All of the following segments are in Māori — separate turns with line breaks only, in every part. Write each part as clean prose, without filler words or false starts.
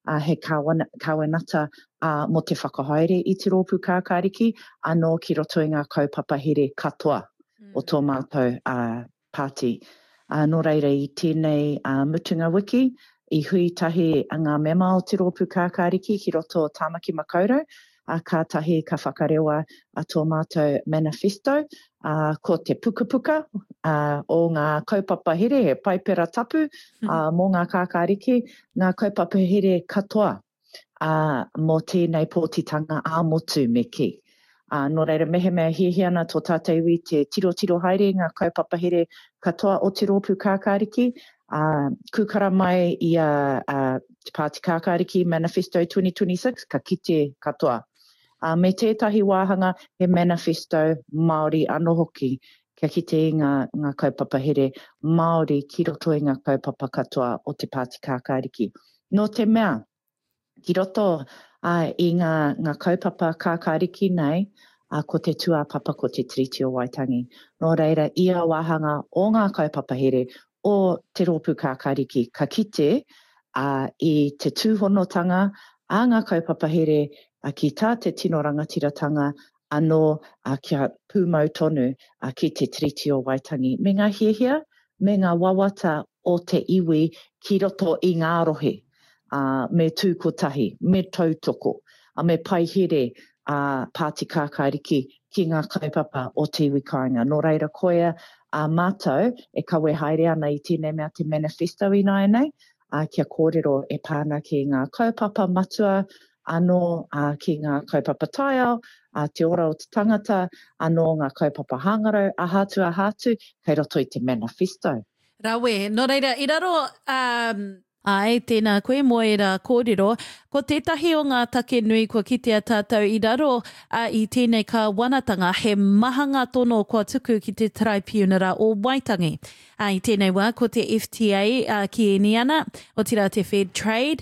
he kawanata mo te whakahaere I te rōpū kākāriki, anō ki roto I ngā kaupapa here katoa o tō mātou pāti. Nō reira I tēnei mutunga wiki, I hui tahi a ngā mema o te rōpū kākāriki ki roto o Tāmaki Makaurau, ka tahi ka whakarewa a tō mātou manifesto, ko te puka o ngā kaupapa here, he paipera tapu, mō ngā kākāriki, ngā kaupapa here katoa, mō tēnei pōtitanga ā-motu me ki. Nō reira mehe mea hihi ana tō tātou I te tiro haere ngā kaupapa here katoa o te rōpū kākāriki, kukara mai I te Pāti Kākāriki Manifesto 2026, ka kite katoa. Me tētahi wāhanga he manifesto Māori anō hoki, kia kite I ngā kaupapa here Māori ki roto I ngā kaupapa katoa o te Pāti Kākāriki. Nō te mea, ki roto I ngā kaupapa kākāriki nei, ko te tuapapa ko te Tiriti o Waitangi. Nō reira, ia wāhanga o ngā kaupapa here o te rōpū kākāriki ka kite I te tūhonotanga a ngā kaupapa here ki tā te tino rangatiratanga anō kia pūmau tonu ki te Tiriti o Waitangi. Me ngā hiehia, me ngā wawata o te iwi ki roto I ngā rohe, me tūkotahi, me tautoko, me paihere Pāti Kākāriki ki ngā kaupapa o te iwi kāinga. Nō reira koea mātou kawe haere ana I tēnei mea te manifesto I nai nei, kia kōrero pāna ki ngā kaupapa matua, anō ki ngā kaupapa taiao, te ora o te tangata, anō ngā kaupapa hangarau, ahatu, kei roto I te manifesto.
Rawe, nō reira, I raro ai, tēnā koe mo e rā kōrero, ko tētahi o ngā take nui kua kitea tātou I raro I tēnei ka wanatanga he mahanga tono kua tuku ki te Tribunara o Waitangi. I tēnei wā, ko te FTA ki Eniana, o tira te Fair Trade,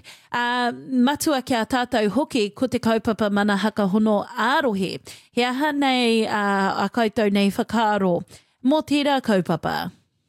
matua kia tātou hoki ko te kaupapa mana haka hono ārohe. He aha nei a koutou nei whakaaro, mō tērā kaupapa.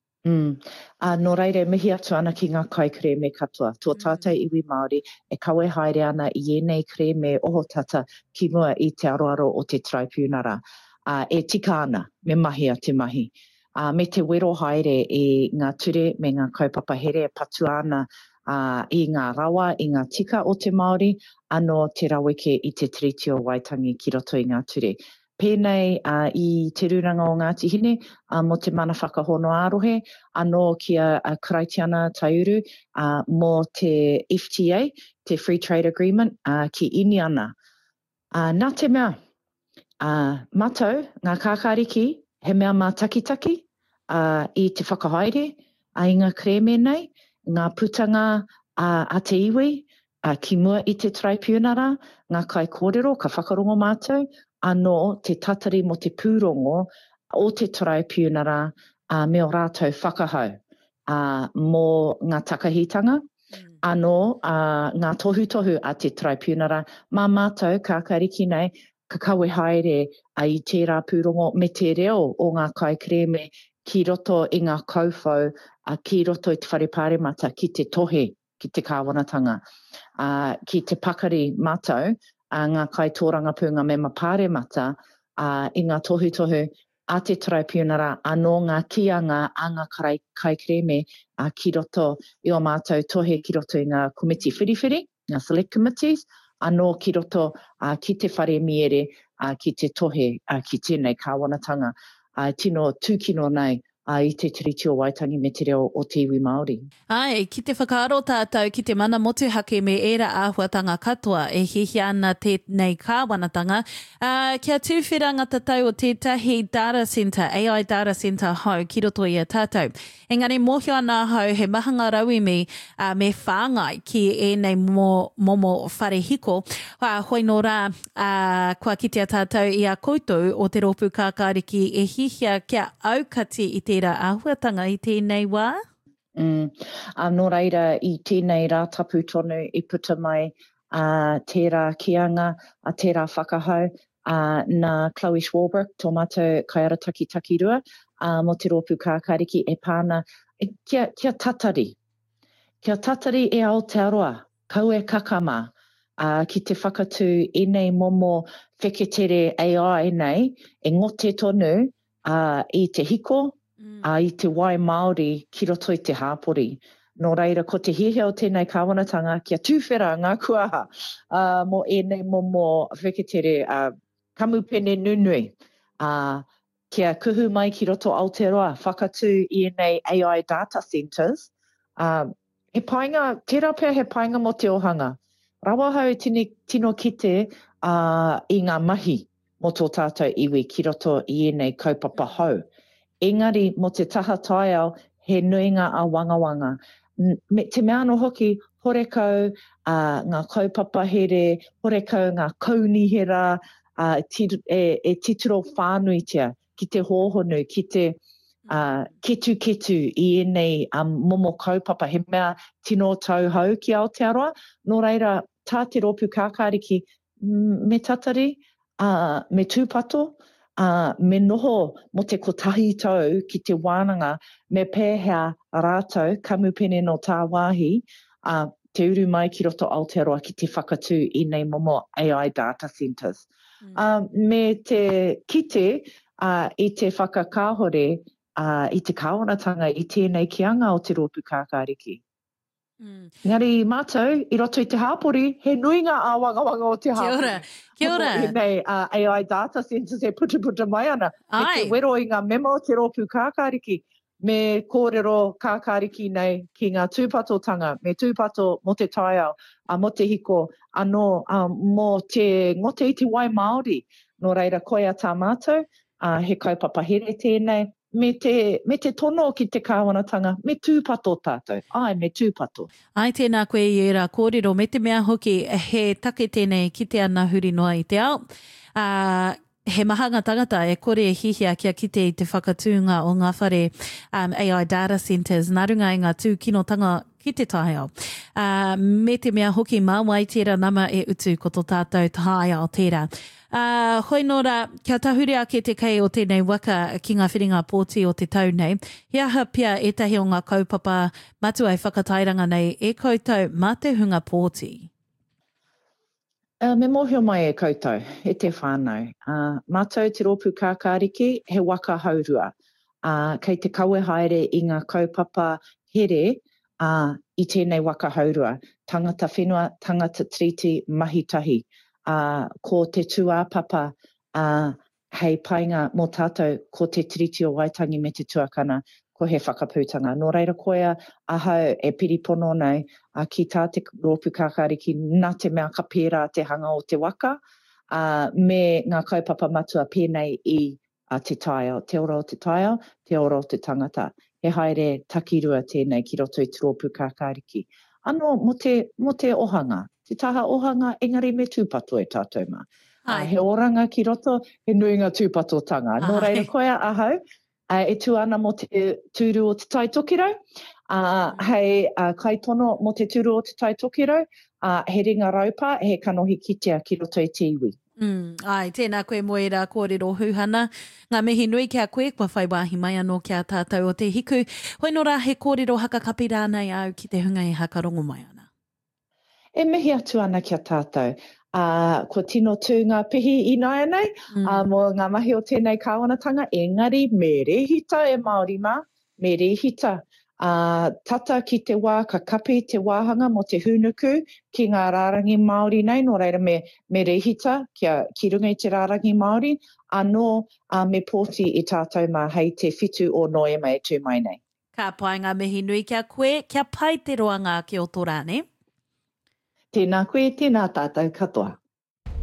Nō reire, mihi atu ana ki ngā kaikere me katoa. Tō tātou iwi Māori kawe haere ana I enei kre me oho tata ki mua I te aroaro o te Tribunara. Tika ana, me mahi a te mahi. Me te wero haere I ngā ture me ngā kaupapa here patu ana I ngā rawa, I ngā tika o te Māori, anō te raweke I te Tiriti o Waitangi ki roto I ngā ture. Pēnei I te rūranga o Ngāti Hine, mo te mana whakahono ārohe, anō kia karaitiana taiuru mō te FTA, te Free Trade Agreement, ki Iniana. Nā te mea, mātou, ngā kākāriki, he mea mā takitaki I te whakahaere, I ngā kreme nei, ngā putanga a te iwi, ki mua I te Tribunara, ngā kai kōrero, ka whakarongo mātou, anō te tatari mo te pūrongo o te Tribunara me o rātou whakahau mō ngā takahitanga, anō ngā tohu a te Tribunara, mā mātou kākāriki nei, ka kawe haere I tērā pūrongo me te reo o ngā kai kreme ki roto I ngā kaufau, ki roto I te wharepāremata ki te tohe, ki te kāwanatanga, ki te pakari mātou, ngā kai tōranga pūnga me mapāremata I ngā tohu a te Tribunara anō ngā kianga a ngā kai kreme ki roto I o mātou tohe ki roto I ngā komiti whiriwhiri, ngā select committees, anō ki roto ki te whare miere ki te tohe ki tēnei kāwanatanga. Tino tūkino nei I te Tiriti o Waitangi me te reo o te iwi Māori.
Ai, ki te whakaaro tātou ki te mana motuhake me era āhuatanga katoa hihi ana tēnei kāwanatanga. Kia tūwhera ngata tau o tētahi data centre, AI data centre hau ki roto I a tātou. Engari mōhio ana hau he mahanga raui me whāngai ki nei momo wharehiko. Hoi nō rā, kua kitea tātou I a koutou o te rōpū kākāriki hihia kia aukati I tērā āhuatanga I tēnei wā?
Nō reira I tēnei rā tapu tonu I puta mai tērā kianga, tērā whakahau, nā Chloe Schwalbrook, tō mātou kaiarataki takirua, mo te rōpū kākāriki pāna, kia tatari. Kia tatari ao te aroa, kaue kakama ki te whakatū i nei momo wheketere AI nei, e ngote tonu i te hiko, i te wai Māori ki roto i te hāpori. Nō reira, ko te hihia o tēnei kāwanatanga kia tūwhera ngā kuaha mō ēnei momo wheketere kamupene nunui. Kia kuhu mai ki roto Aotearoa, whakatū i nei AI data centers. He painga, tērā pēr he painga mo te ohanga. Rawa hau tino kite i ngā mahi mo tō tātou iwi ki roto i nei kaupapa hau. Engari, mo te taha taiao, he nuinga a wangawanga. Te mea anō hoki, horekau ngā kaupapa here, horekau ngā kaunihera, e titiro whānuitia ki te hōhonu, ki te ketu i nei momo kaupapa, he mea tino tau hau ki Aotearoa. Nō reira, tā te rōpū kākāriki, me tatari, me tūpato, me noho mo te kotahi tau ki te wānanga, me pēhea rātou kamupene no tā wāhi, te uru mai ki roto Aotearoa ki te whakatū i nei momo AI data centers. Me te kite i te whakakāhore i te kāwanatanga i tēnei kianga o te rōpū kākāriki. Ngari mātou, i roto i te hāpori, he nuinga a wangawanga o te hāpori.
Kia ora.
I nei AI data centers e puta mai ana. Me te wero i ngā memo o te rōpū kākāriki. Me kōrero kākāriki nei ki ngā tūpatotanga, me tūpato mo te taiao, mo te hiko, anō mo te ngote i te wai Māori. Nō reira koia tā mātou, he kaupapa here tēnei, me te tono ki te kāwanatanga, me tūpato tātou. Me tūpato.
Ai tēnā koe i era kōrero, me te mea hoki he take tēnei ki te ana huri noa i te ao. He mahanga tangata e kore e hihia kia kite i te whakatūnga o ngā whare AI data centers, nā runga i ngā tūkinotanga ki te tāiao. Me te mea hoki māwai tērā nama e utu ko tō tātou tāiao tērā. Hoi nora, kia tahuri ake te kei o tēnei waka ki ngā whiringa pōti o te tau nei. He aha pia etahi o ngā kaupapa matua e whakatairanga nei e koutou mā te hunga pōti.
Me mōhio mai e koutou, e te whānau. Mātou te rōpū kākāriki, he waka haurua. Kei te kaue haere i ngā kaupapa here i tēnei waka haurua. Tangata whenua, tangata triti, mahitahi. Ko te tuāpapa hei painga mō tātou ko te triti o Waitangi me te tuakana ko he whakapūtanga. Nō reira koea ahau e piripono nei ki tā te rōpū kākāriki nā te mea ka pērā te hanga o te waka me ngā kaupapa matua pēnei i te taiao, te ora o te taiao, te ora o te tangata. He haere takirua tēnei ki roto i te rōpū kākāriki. Anō mo te ohanga. Te taha ohanga, engari me tūpato e tātou mā. He oranga ki roto, he nuinga tūpatotanga. Nō reira koea ahau, e tū ana mo te tūru o te tai tokirau. Hei kaitono mo te tūru o te tai tokirau. He ringa raupa, he kanohi kitea ki roto i te iwi.
Tēnā koe moera kōrero hūhana. Ngā mihi nui kia koe, kua whai wāhi mai anō kia tātou o te hiku. Hoi nora, he kōrero hakakapi rānei au ki te hunga e hakarongo mai ana.
E mihi atu ana kia tātou. Ko tino tū ngā pihi i nai nei, mō ngā mahi o tēnei kāwanatanga, engari me rehita e Māori mā, me rehita. Tata ki te wā, ka kapi te wāhanga mo te hunuku ki ngā rārangi Māori nei, nō reira me rehita ki runga i te rārangi Māori, anō me pōti i tātou mā hei te whitu o Noema e tū mai nei.
Ka pai ngā mihi nui kia koe, kia pai te roanga ki o tō rāne.
Tēnā koe, tēnā tātou katoa.